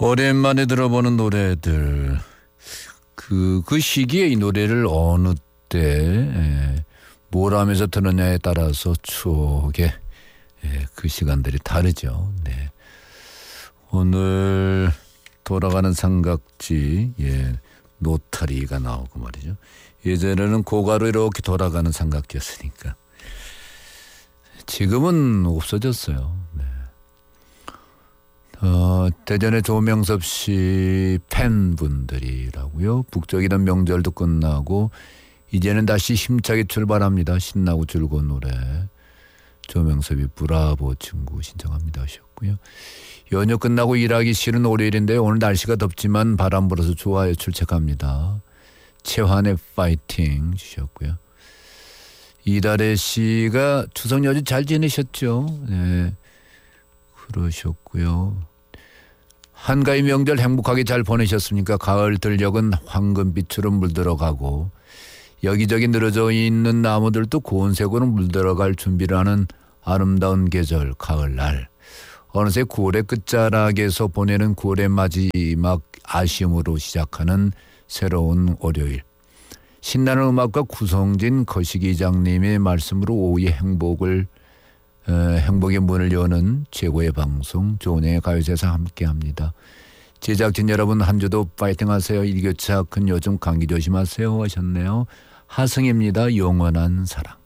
오랜만에 들어보는 노래들. 그 시기에 이 노래를 어느 때, 뭘 하면서 들었냐에 따라서 추억의 그 시간들이 다르죠. 네. 오늘 돌아가는 삼각지, 노타리가 나오고 말이죠. 예전에는 고가로 이렇게 돌아가는 삼각지였으니까. 지금은 없어졌어요. 네. 대전의 조명섭 씨 팬분들이라고요. 북적이던 명절도 끝나고 이제는 다시 힘차게 출발합니다. 신나고 즐거운 노래. 조명섭이 브라보 친구 신청합니다 하셨고요. 연휴 끝나고 일하기 싫은 월요일인데 오늘 날씨가 덥지만 바람 불어서 좋아요 출첵합니다. 최환의 파이팅 주셨고요. 이달의 씨가 추석 연휴 잘 지내셨죠? 네, 그러셨고요. 한가위 명절 행복하게 잘 보내셨습니까? 가을 들녘은 황금빛으로 물들어가고 여기저기 늘어져 있는 나무들도 고운 색으로 물들어갈 준비를 하는 아름다운 계절 가을날. 어느새 9월의 끝자락에서 보내는 9월의 마지막 아쉬움으로 시작하는 새로운 월요일. 신나는 음악과 구성진 거시기 이장님의 말씀으로 오후의 행복의 문을 여는 최고의 방송 조은혜의 가요세상 함께합니다. 제작진 여러분 한 주도 파이팅 하세요. 일교차 큰 요즘 감기 조심하세요 하셨네요. 하승입니다. 영원한 사랑.